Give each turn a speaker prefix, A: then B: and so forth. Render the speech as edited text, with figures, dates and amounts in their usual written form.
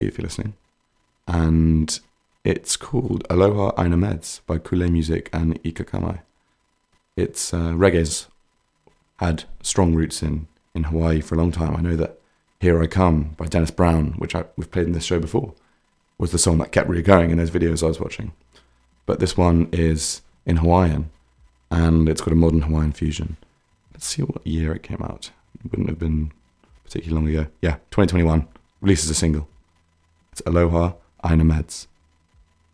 A: if you're listening. And it's called Aloha Aina Meds by Kule Music and Ika Kamai. It's reggae's had strong roots in Hawaii for a long time. I know that Here I Come by Dennis Brown, which we've played in this show before, was the song that kept really going in those videos I was watching. But this one is in Hawaiian, and it's got a modern Hawaiian fusion. Let's see what year it came out. It wouldn't have been particularly long ago. Yeah, 2021. Released as a single. It's Aloha Aina Meds.